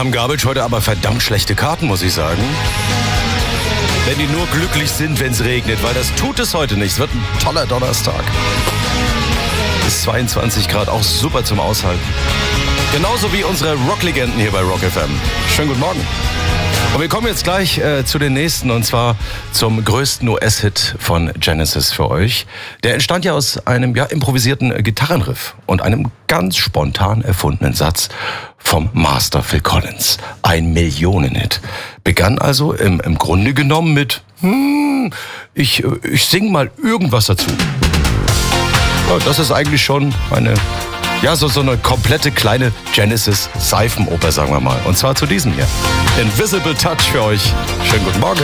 haben Garbage heute aber verdammt schlechte Karten, muss ich sagen. Wenn die nur glücklich sind, wenn es regnet, weil das tut es heute nicht. Es wird ein toller Donnerstag. Bis 22 Grad, auch super zum Aushalten. Genauso wie unsere Rocklegenden hier bei Rock FM. Schönen guten Morgen. Und wir kommen jetzt gleich zu den nächsten, und zwar zum größten US-Hit von Genesis für euch. Der entstand ja aus einem improvisierten Gitarrenriff und einem ganz spontan erfundenen Satz vom Master Phil Collins. Ein Millionen-Hit. Begann also im Grunde genommen mit ich sing mal irgendwas dazu. Ja, das ist eigentlich schon so eine komplette kleine Genesis-Seifenoper, sagen wir mal. Und zwar zu diesem hier. Invisible Touch für euch. Schönen guten Morgen.